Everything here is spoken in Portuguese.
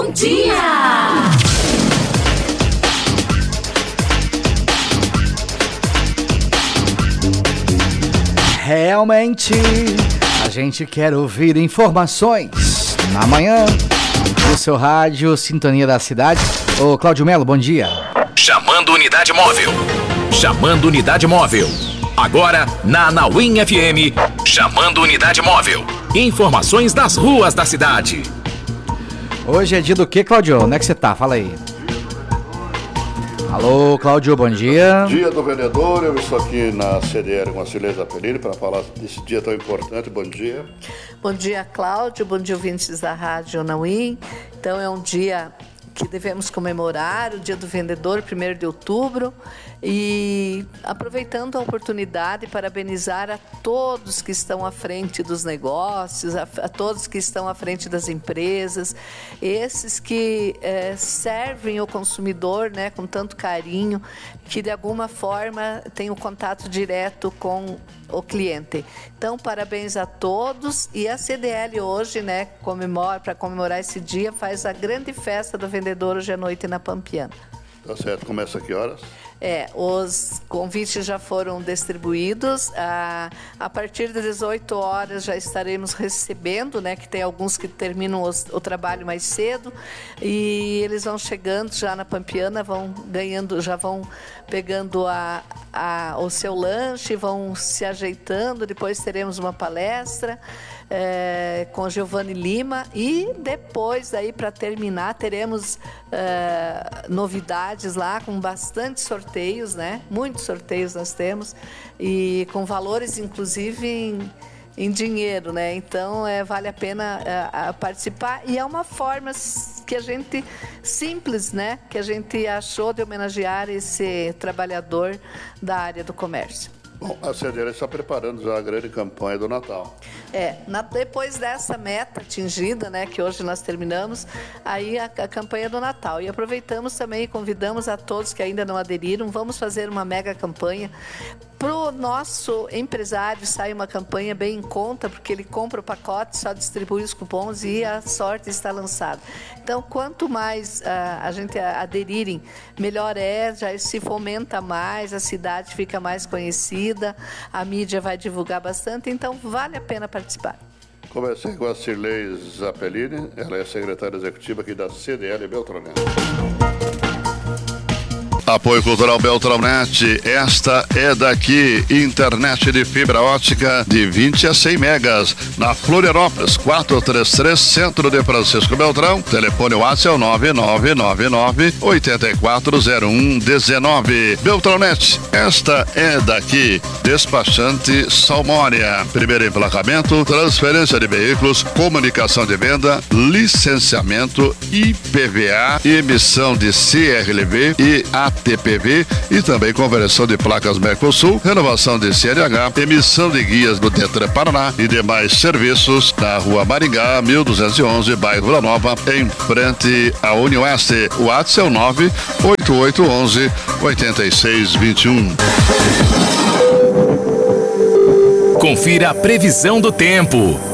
bom dia! Realmente, a gente quer ouvir informações na manhã do seu rádio Sintonia da Cidade. Ô, Cláudio Melo, bom dia. Chamando Unidade Móvel. Chamando Unidade Móvel. Agora, na Anauim FM, Chamando Unidade Móvel. Informações das ruas da cidade. Hoje é dia do quê, Cláudio? Onde é que você tá? Fala aí. Alô, Cláudio, bom dia. Dia do vendedor, eu estou aqui na CDL com a Cilene Zapelini para falar desse dia tão importante. Bom dia. Bom dia, Cláudio. Bom dia, ouvintes da Rádio Anauim. Então, é um dia que devemos comemorar, o Dia do Vendedor, 1º de outubro, e aproveitando a oportunidade, parabenizar a todos que estão à frente dos negócios, a todos que estão à frente das empresas, esses que servem o consumidor, né, com tanto carinho, que de alguma forma têm um contato direto com o cliente. Então, parabéns a todos, e a CDL hoje, né, para comemorar esse dia, faz a grande festa do vendedor hoje à noite na Pampiana. Tá certo, começa a que horas? Os convites já foram distribuídos. A partir das 18 horas já estaremos recebendo, né? Que tem alguns que terminam o trabalho mais cedo e eles vão chegando já na Pampiana, já vão pegando o seu lanche, vão se ajeitando. Depois teremos uma palestra com Giovanni Lima e depois, aí para terminar, teremos novidades lá com bastante sorteios, né? Muitos sorteios nós temos e com valores inclusive em dinheiro, né? Então vale a pena participar e é uma forma que a gente simples, né? Que a gente achou de homenagear esse trabalhador da área do comércio. Bom, a CDL está preparando já a grande campanha do Natal. Depois dessa meta atingida, né, que hoje nós terminamos, aí a campanha do Natal. E aproveitamos também e convidamos a todos que ainda não aderiram, vamos fazer uma mega campanha. Para o nosso empresário sai uma campanha bem em conta, porque ele compra o pacote, só distribui os cupons e a sorte está lançada. Então, quanto mais a gente aderirem, melhor já se fomenta mais, a cidade fica mais conhecida, a mídia vai divulgar bastante, então vale a pena participar. Conversei com a Cirlei Zapelini, ela é secretária executiva aqui da CDL Beltranense. Apoio Cultural Beltranete, esta é daqui, internet de fibra ótica de 20 a 100 megas, na Florianópolis, 433, centro de Francisco Beltrão, telefone WhatsApp 9999-840119. Beltranete, esta é daqui, despachante Salmónia, primeiro emplacamento, transferência de veículos, comunicação de venda, licenciamento, IPVA, emissão de CRLV e ATPV e também conversão de placas Mercosul, renovação de CNH, emissão de guias do Detran Paraná e demais serviços na Rua Maringá, 1211, bairro Vila Nova, em frente à Unioeste. O WhatsApp é o 98811-8621. Confira a previsão do tempo.